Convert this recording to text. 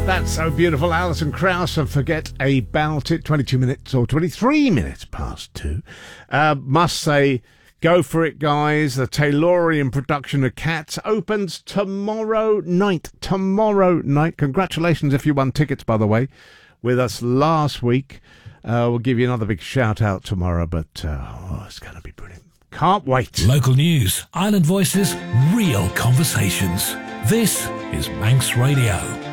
That's so beautiful. Alison Krauss and Forget About It. 22 minutes or 23 minutes past 2. Must say, go for it, guys. The Taylorian production of Cats opens tomorrow night. Tomorrow night. Congratulations if you won tickets, by the way, with us last week. We'll give you another big shout out tomorrow, but it's going to be brilliant. Can't wait. Local news, Island Voices, real conversations. This is Manx Radio.